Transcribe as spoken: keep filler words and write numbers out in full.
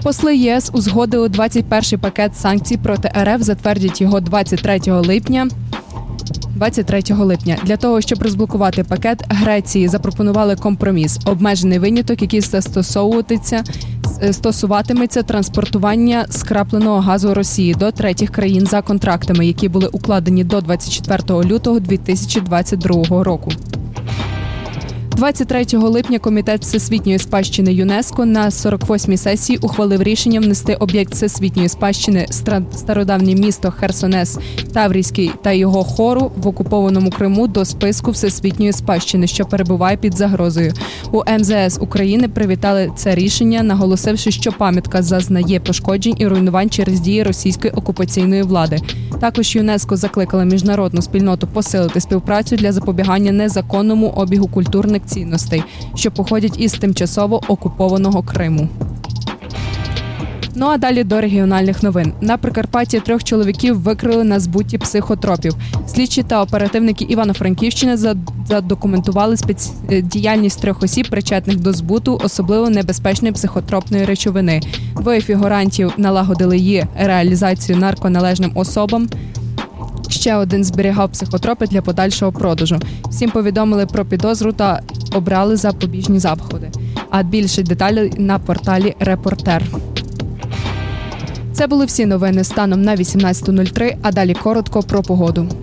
Посли ЄС узгодили двадцять перший пакет санкцій проти РФ, затвердять його двадцять третього липня. двадцять третього липня. Для того, щоб розблокувати пакет, Греції запропонували компроміс. Обмежений виняток, який застосовуватиметься, стосуватиметься транспортування скрапленого газу Росії до третіх країн за контрактами, які були укладені до двадцять четвертого лютого дві тисячі двадцять другого року. двадцять третього липня Комітет Всесвітньої спадщини ЮНЕСКО на сорок восьмій сесії ухвалив рішення внести об'єкт Всесвітньої спадщини стародавнє місто Херсонес Таврійський та його хору в окупованому Криму до списку Всесвітньої спадщини, що перебуває під загрозою. У ем зе ес України привітали це рішення, наголосивши, що пам'ятка зазнає пошкоджень і руйнувань через дії російської окупаційної влади. Також ЮНЕСКО закликала міжнародну спільноту посилити співпрацю для запобігання незаконному обігу культурних цінностей, що походять із тимчасово окупованого Криму. Ну а далі до регіональних новин. На Прикарпатті трьох чоловіків викрили на збутті психотропів. Слідчі та оперативники Івано-Франківщини задокументували спец... діяльність трьох осіб, причетних до збуту особливо небезпечної психотропної речовини. Двоє фігурантів налагодили її реалізацію нарконалежним особам. Ще один зберігав психотропи для подальшого продажу. Всім повідомили про підозру та обрали запобіжні заходи. А більше деталей на порталі «Репортер». Це були всі новини станом на вісімнадцята нуль три, а далі коротко про погоду.